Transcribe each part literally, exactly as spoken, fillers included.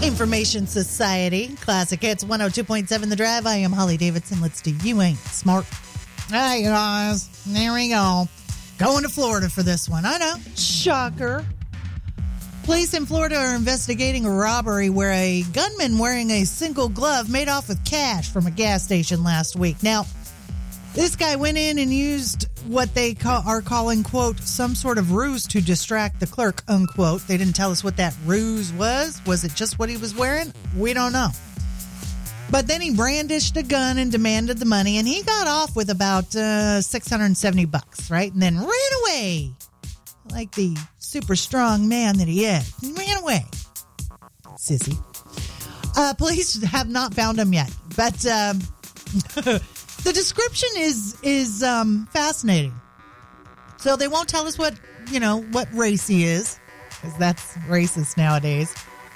Information Society, Classic Hits one oh two point seven The Drive. I am Holly Davidson. Let's do You Ain't Smart. Hey, guys. There we go. Going to Florida for this one. I know. Shocker. Police in Florida are investigating a robbery where a gunman wearing a single glove made off with cash from a gas station last week. Now, this guy went in and used what they call, are calling, quote, some sort of ruse to distract the clerk, unquote. They didn't tell us what that ruse was. Was it just what he was wearing? We don't know. But then he brandished a gun and demanded the money, and he got off with about uh, six hundred seventy bucks, right? And then ran away like the super strong man that he is. He ran away. Sissy. Uh, police have not found him yet, but um, the description is is um, fascinating. So they won't tell us what, you know, what race he is, because that's racist nowadays.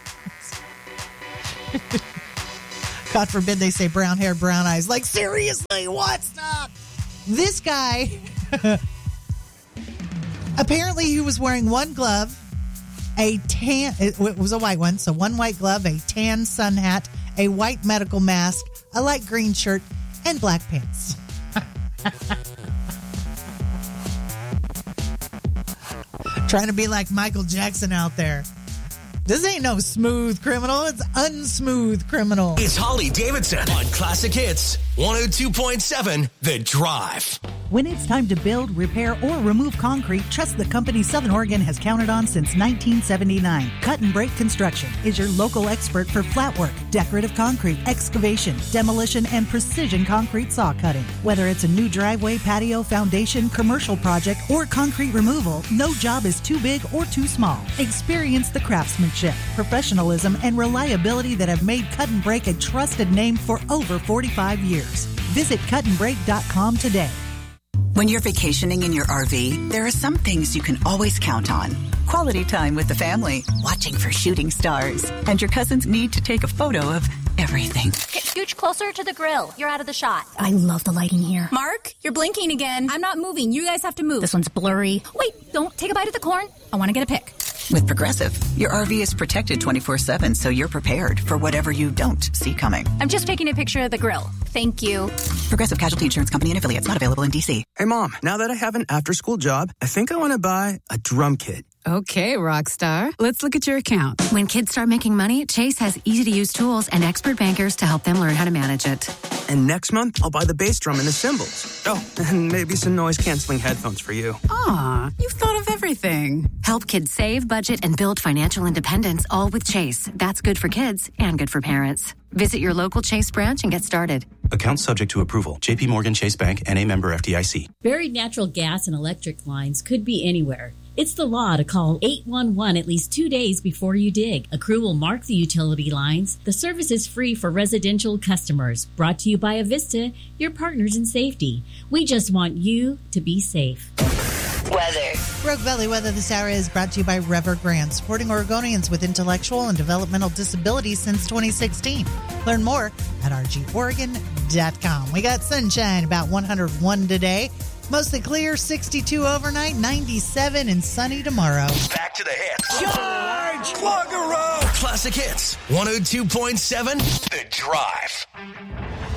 God forbid they say brown hair, brown eyes. Like, seriously, what? Stop. This guy, apparently he was wearing one glove, a tan, it was a white one, so one white glove, a tan sun hat, a white medical mask, a light green shirt, and black pants. Trying to be like Michael Jackson out there. This ain't no smooth criminal. It's unsmooth criminal. It's Holly Davidson on Classic Hits one oh two point seven The Drive. When it's time to build, repair, or remove concrete, trust the company Southern Oregon has counted on since nineteen seventy-nine. Cut and Break Construction is your local expert for flat work, decorative concrete, excavation, demolition, and precision concrete saw cutting. Whether it's a new driveway, patio, foundation, commercial project, or concrete removal, no job is too big or too small. Experience the craftsmanship, professionalism, and reliability that have made Cut and Break a trusted name for over forty-five years. Visit cut and break dot com today. When you're vacationing in your R V, there are some things you can always count on. Quality time with the family, watching for shooting stars, and your cousin's need to take a photo of everything. Get scooch closer to the grill. You're out of the shot. I love the lighting here. Mark, you're blinking again. I'm not moving. You guys have to move. This one's blurry. Wait, don't take a bite of the corn. I want to get a pic. With Progressive, your R V is protected twenty-four seven, so you're prepared for whatever you don't see coming. I'm just taking a picture of the grill. Thank you. Progressive Casualty Insurance Company and Affiliates, not available in D C. Hey, Mom, now that I have an after-school job, I think I want to buy a drum kit. Okay, Rockstar. Let's look at your account. When kids start making money, Chase has easy-to-use tools and expert bankers to help them learn how to manage it. And next month, I'll buy the bass drum and the cymbals. Oh, and maybe some noise-canceling headphones for you. Aw, you've thought of everything. Help kids save, budget, and build financial independence, all with Chase. That's good for kids and good for parents. Visit your local Chase branch and get started. Account subject to approval. J P Morgan Chase Bank, N A member F D I C. Buried natural gas and electric lines could be anywhere. It's the law to call eight one one at least two days before you dig. A crew will mark the utility lines. The service is free for residential customers. Brought to you by Avista, your partners in safety. We just want you to be safe. Weather. Rogue Valley weather this hour is brought to you by Rever Grant, supporting Oregonians with intellectual and developmental disabilities since twenty sixteen. Learn more at r g oregon dot com. We got sunshine, about one hundred one today. Mostly clear, sixty-two overnight, ninety-seven and sunny tomorrow. Back to the hits. Charge! Plug her up! Classic Hits one oh two point seven The Drive.